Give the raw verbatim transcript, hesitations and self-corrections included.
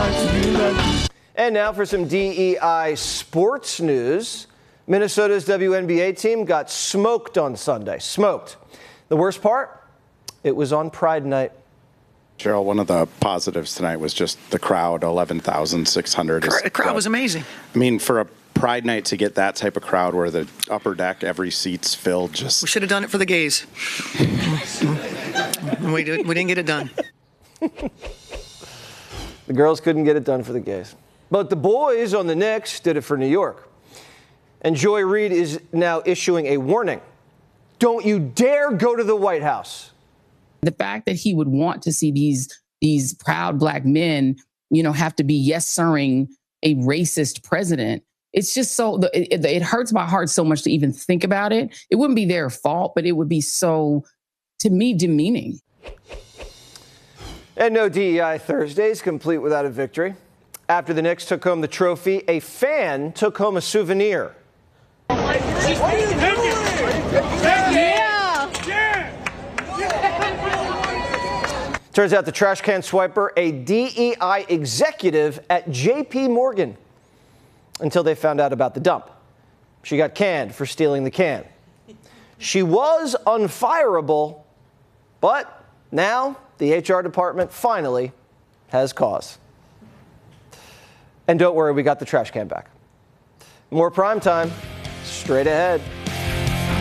And now for some D E I sports news. Minnesota's W N B A team got smoked on Sunday. Smoked. The worst part? It was on Pride Night. Cheryl, one of the positives tonight was just the crowd, eleven thousand six hundred. The crowd was amazing. I mean, for a Pride Night to get that type of crowd where the upper deck, every seat's filled, just... We should have done it for the gays. we, did, we didn't get it done. The girls couldn't get it done for the gays. But the boys on the Knicks did it for New York. And Joy Reid is now issuing a warning. Don't you dare go to the White House. The fact that he would want to see these these proud black men, you know, have to be yes-sirring a racist president, it's just so, it, it hurts my heart so much to even think about it. It wouldn't be their fault, but it would be so, to me, demeaning. And no D E I Thursdays complete without a victory. After the Knicks took home the trophy, a fan took home a souvenir. Turns out the trash can swiper, a D E I executive at J P Morgan, until they found out about the dump. She got canned for stealing the can. She was unfireable, but now the H R department finally has cause. And don't worry, we got the trash can back. More prime time straight ahead.